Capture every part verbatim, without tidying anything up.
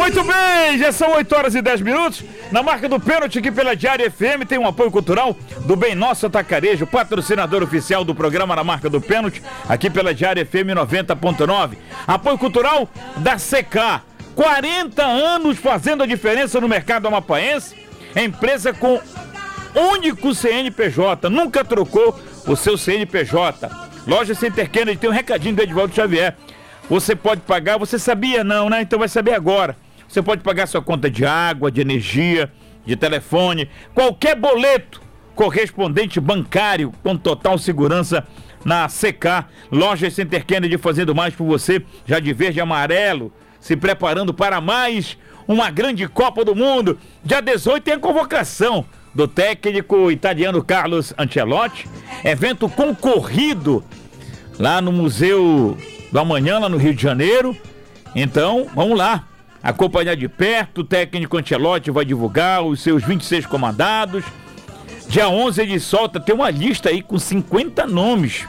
Muito bem, já são oito horas e dez minutos. Na marca do pênalti aqui pela Diária F M tem um apoio cultural do Bem Nosso Atacarejo, patrocinador oficial do programa Na Marca do Pênalti, aqui pela Diária F M noventa ponto nove. Apoio cultural da C K, quarenta anos fazendo a diferença no mercado amapaense. Empresa com único C N P J, nunca trocou o seu C N P J. Loja Center Kennedy, tem um recadinho do Edivaldo Xavier. Você pode pagar, você sabia não, né? Então vai saber agora. Você pode pagar sua conta de água, de energia, de telefone, qualquer boleto correspondente bancário com total segurança na C K, Loja Center Kennedy, fazendo mais por você, já de verde e amarelo, se preparando para mais uma grande Copa do Mundo. Dia dezoito tem a convocação do técnico italiano Carlos Ancelotti, evento concorrido lá no Museu do Amanhã, lá no Rio de Janeiro. Então, vamos lá, acompanhar de perto. O técnico Ancelotti vai divulgar os seus vinte e seis comandados. Dia onze ele solta, tem uma lista aí com cinquenta nomes.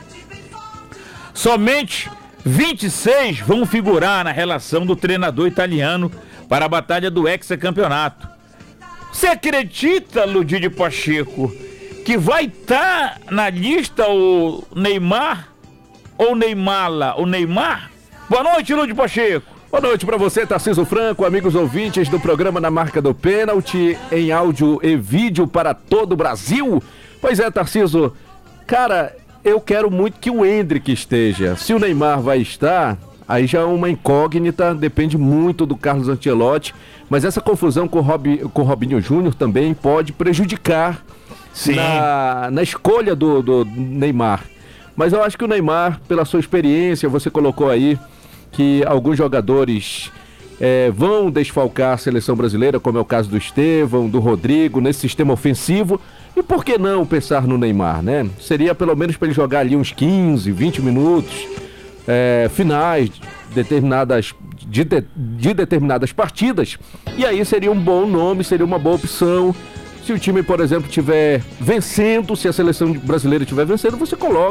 Somente vinte e seis vão figurar na relação do treinador italiano para a batalha do hexacampeonato. Você acredita, Ludídio Pacheco, que vai estar tá na lista o Neymar ou Neymala? O Neymar? Boa noite, Ludídio Pacheco. Boa noite para você, Tarcísio Franco, amigos ouvintes do programa Na Marca do Pênalti, em áudio e vídeo para todo o Brasil. Pois é, Tarcísio, cara, eu quero muito que o Endrick esteja. Se o Neymar vai estar, aí já é uma incógnita, depende muito do Carlos Ancelotti, mas essa confusão com o, Rob, com o Robinho Júnior também pode prejudicar na, na escolha do, do Neymar. Mas eu acho que o Neymar, pela sua experiência, você colocou aí que alguns jogadores é, vão desfalcar a seleção brasileira, como é o caso do Estevão, do Rodrigo, nesse sistema ofensivo. E por que não pensar no Neymar, né? Seria pelo menos para ele jogar ali uns quinze, vinte minutos, é, finais determinadas, de, de, de determinadas partidas. E aí seria um bom nome, seria uma boa opção. Se o time, por exemplo, estiver vencendo, se a seleção brasileira estiver vencendo, você coloca